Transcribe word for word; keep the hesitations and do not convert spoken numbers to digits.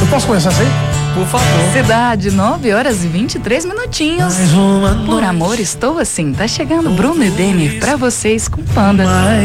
Eu posso começar assim? Por favor. Cidade, nove horas e vinte e três minutinhos. Por amor, estou assim. Tá chegando Bruno e Denner pra vocês com Panda.